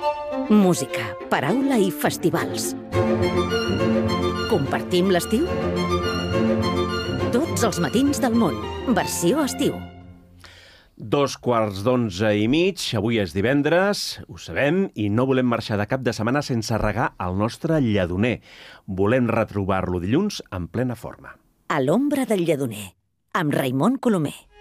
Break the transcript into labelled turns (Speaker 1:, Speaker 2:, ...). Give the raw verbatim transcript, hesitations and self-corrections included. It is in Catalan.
Speaker 1: Música, paraula i festivals. Compartim l'estiu? Tots els matins del món, versió estiu.
Speaker 2: Dos quarts d'onze i mig, avui és divendres, ho sabem, i no volem marxar de cap de setmana sense regar el nostre lledoner. Volem retrobar-lo dilluns en plena forma.
Speaker 1: A l'ombra del lledoner, amb Raimon Colomer.